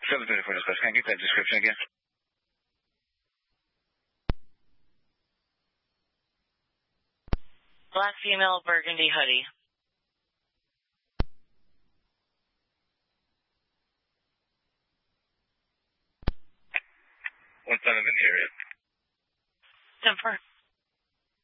734 dispatch. Can I get that description again? Black female, burgundy hoodie. 1 in the area. 10-4.